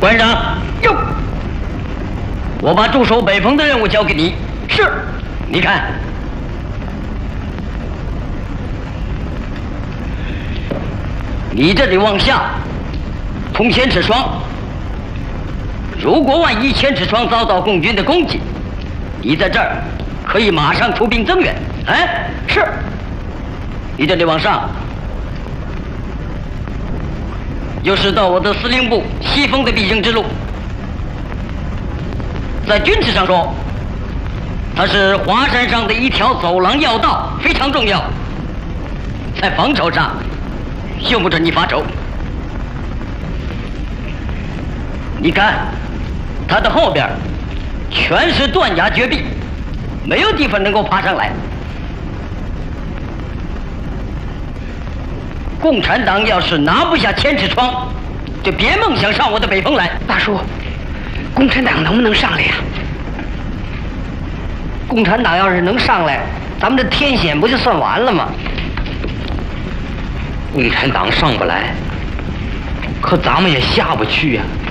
馆长，哟，我把驻守北峰的任务交给你。是，你看，你这里往下通千尺窗。如果万一千尺窗遭到共军的攻击，你在这儿可以马上出兵增援。哎，是。你这里往上。 就是到我的司令部西风的必经之路，在军事上说，它是华山上的一条走廊要道，非常重要。在防守上，用不着你发愁。你看，它的后边全是断崖绝壁，没有地方能够爬上来。 共产党要是拿不下千尺窗，就别梦想上我的北峰来。 大叔，共产党能不能上来呀？ 共产党要是能上来，咱们这天险不就算完了吗？ 共产党上不来，可咱们也下不去呀。